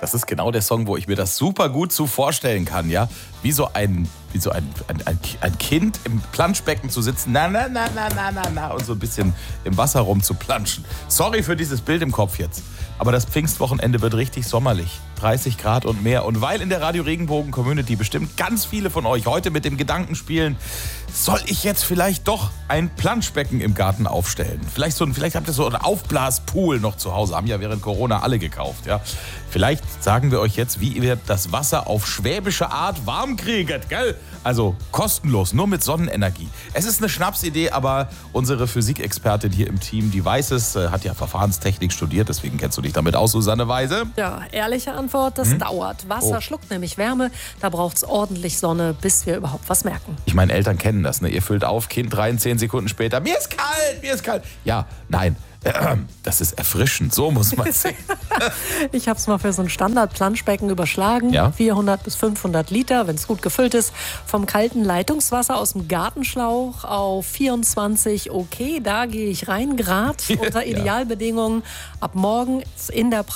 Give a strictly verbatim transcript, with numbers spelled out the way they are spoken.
Das ist genau der Song, wo ich mir das super gut so vorstellen kann, ja. Wie so ein, wie so ein, ein, ein, ein Kind im Planschbecken zu sitzen, na, na, na, na, na, na, na, und so ein bisschen im Wasser rum zu planschen. Sorry für dieses Bild im Kopf jetzt. Aber das Pfingstwochenende wird richtig sommerlich. dreißig Grad und mehr. Und weil in der Radio Regenbogen Community bestimmt ganz viele von euch heute mit dem Gedanken spielen, soll ich jetzt vielleicht doch ein Planschbecken im Garten aufstellen? Vielleicht, so ein, vielleicht habt ihr so einen Aufblaspool noch zu Hause. Haben ja während Corona alle gekauft. Ja? Vielleicht sagen wir euch jetzt, wie ihr das Wasser auf schwäbische Art warm kriegt. Gell? Also kostenlos, nur mit Sonnenenergie. Es ist eine Schnapsidee, aber unsere Physikexpertin hier im Team, die weiß es, hat ja Verfahrenstechnik studiert. Deswegen kennst du dich damit aus, Susanne Weise. Ja, ehrliche Antwort, das hm? dauert. Wasser oh. schluckt nämlich Wärme, da braucht es ordentlich Sonne, bis wir überhaupt was merken. Ich meine, Eltern kennen das, ne? Ihr füllt auf, Kind rein, zehn Sekunden später, mir ist kalt, mir ist kalt. Ja, nein, das ist erfrischend, so muss man sehen. Ich habe es mal für so ein Standard-Planschbecken überschlagen. Ja? vierhundert bis fünfhundert Liter, wenn es gut gefüllt ist. Vom kalten Leitungswasser aus dem Gartenschlauch auf vierundzwanzig. Okay, da gehe ich rein, Grad unter Idealbedingungen. Ab morgen in der